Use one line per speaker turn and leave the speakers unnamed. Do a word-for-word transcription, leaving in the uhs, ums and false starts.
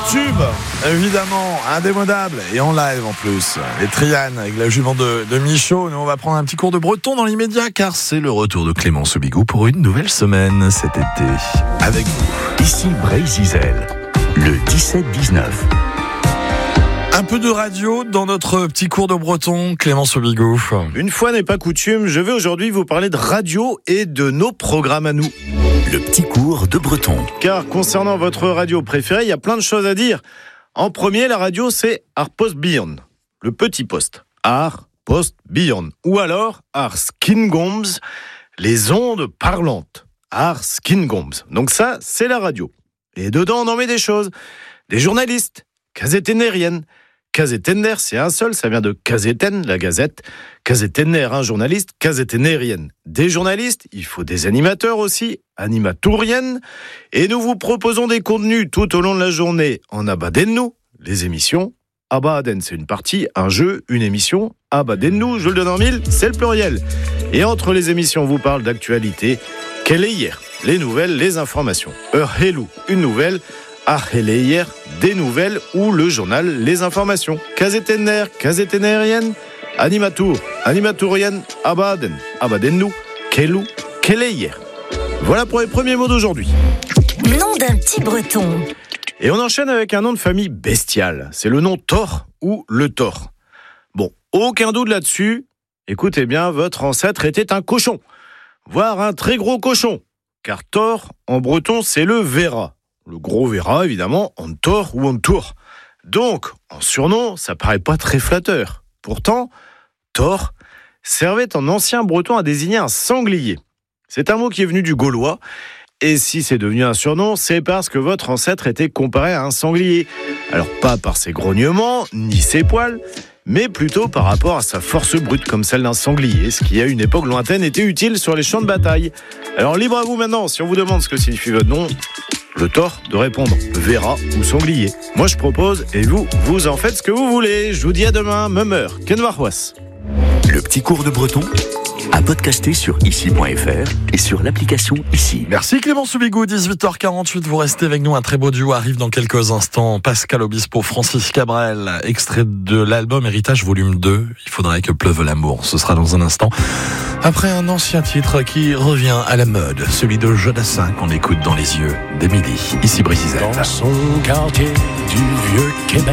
tube, évidemment, indémodable et en live en plus. Les Trianes avec la jument de, de Michaud. Nous, on va prendre un petit cours de breton dans l'immédiat car c'est le retour de Clémence Bigou pour une nouvelle semaine cet été. Avec vous.
Ici Bray-Zizel, le dix-sept dix-neuf.
Un peu de radio dans notre petit cours de breton, Clémence Bigou.
Une fois n'est pas coutume, je vais aujourd'hui vous parler de radio et de nos programmes à nous.
Le petit cours de breton.
Car concernant votre radio préférée, il y a plein de choses à dire. En premier, la radio, c'est Ar Post Beyond, le petit poste. Ar Post Beyond. Ou alors Ar Skingoms, les ondes parlantes. Ar Skingoms. Donc ça, c'est la radio. Et dedans, on en met des choses. Des journalistes, caséténériennes. Caséténaire, c'est un seul, ça vient de Casétène, la gazette. Caséténaire, un journaliste, caséténérienne. Des journalistes, il faut des animateurs aussi, animatouriennes. Et nous vous proposons des contenus tout au long de la journée en Abadennou, les émissions. Abaden, c'est une partie, un jeu, une émission. Abadennou, je le donne en mille, c'est le pluriel. Et entre les émissions, on vous parle d'actualité. Quelle est hier ? Les nouvelles, les informations. Heure Helou, une nouvelle. Ahélé hier, des nouvelles ou le journal Les Informations. Caséténaire, caséténérienne, animatour, animatourienne, abaden, abadennou, kelou, kelé hier. Voilà pour les premiers mots d'aujourd'hui.
Nom d'un petit breton.
Et on enchaîne avec un nom de famille bestial. C'est le nom Thor ou le Thor. Bon, aucun doute là-dessus. Écoutez bien, votre ancêtre était un cochon, voire un très gros cochon. Car Thor, en breton, c'est le Vera. Le gros Vera, évidemment, en Thor ou en Tour. Donc, en surnom, ça paraît pas très flatteur. Pourtant, Thor servait en ancien breton à désigner un sanglier. C'est un mot qui est venu du gaulois. Et si c'est devenu un surnom, c'est parce que votre ancêtre était comparé à un sanglier. Alors, pas par ses grognements, ni ses poils, mais plutôt par rapport à sa force brute, comme celle d'un sanglier, ce qui à une époque lointaine était utile sur les champs de bataille. Alors, libre à vous maintenant, si on vous demande ce que signifie votre nom, le tort de répondre Vera ou sanglier. Moi je propose et vous, vous en faites ce que vous voulez. Je vous dis à demain, me meurs, Ken Warwas.
Le petit cours de breton, à podcaster sur ici point f r et sur l'application Ici.
Merci Clémence Bigou, dix-huit heures quarante-huit, vous restez avec nous, un très beau duo arrive dans quelques instants. Pascal Obispo, Francis Cabrel, extrait de l'album Héritage volume deux, Il faudrait que pleuve l'amour, ce sera dans un instant. Après un ancien titre qui revient à la mode, celui de Jodassin qu'on écoute dans les yeux d'Émilie, ici Bray-Zizel.
Dans son quartier du vieux Québec.